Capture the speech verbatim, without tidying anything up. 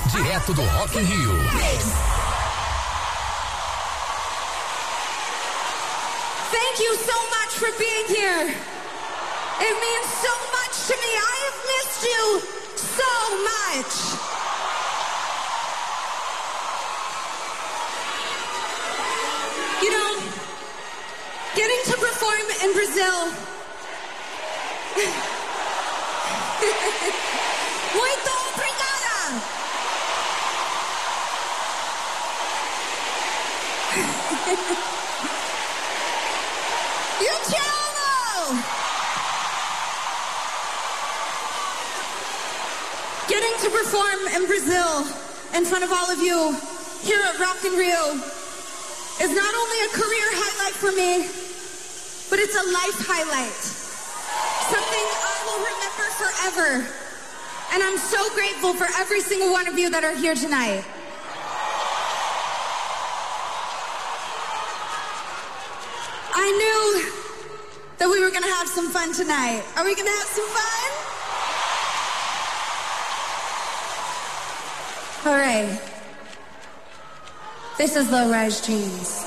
Direto do Rock in Rio. Thank you so much for being here. It means so much to me. I have missed you so much. You know, getting to perform in Brazil. Muito obrigada. You te amo. Getting to perform in Brazil in front of all of you here at Rock in Rio is not only a career highlight for me, but it's a life highlight. Something I will remember forever. And I'm so grateful for every single one of you that are here tonight. I knew that we were gonna have some fun tonight. Are we gonna have some fun? All right. This is Low Rise Jeans.